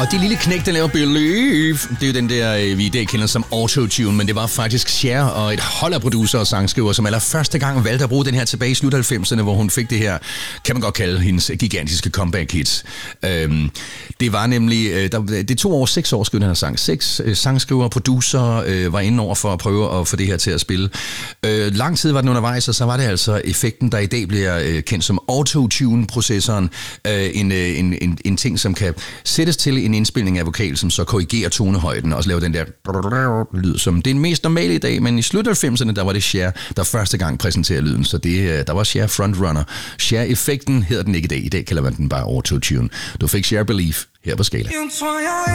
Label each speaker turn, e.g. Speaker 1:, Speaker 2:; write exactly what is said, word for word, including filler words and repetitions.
Speaker 1: Og det lille knæk, der laver Believe, det er jo den der, vi i dag kender som autotune, men det var faktisk Cher og et hold af producer og sangskriver, som allerførste gang valgte at bruge den her tilbage i slut halvfemserne, hvor hun fik det her, kan man godt kalde hendes gigantiske comeback-hit. Øhm, det var nemlig, der, det tog over seks år, skulle den her sang. Seks øh, sangskriver og producer øh, var inde over for at prøve at få det her til at spille. Øh, lang tid var den undervejs, og så var det altså effekten, der i dag bliver øh, kendt som autotune-processoren. Øh, en, øh, en, en, en ting, som kan sættes til en indspilning af vokal, som så korrigerer tonehøjden og så laver den der lyd, som det er mest normale i dag, men i slut halvfemserne, der var det Cher, der første gang præsenterede lyden, så det, der var Cher frontrunner. Cher-effekten hedder den ikke i dag. I dag kalder man den bare autotune. Du fik Cher Believe her på Skala.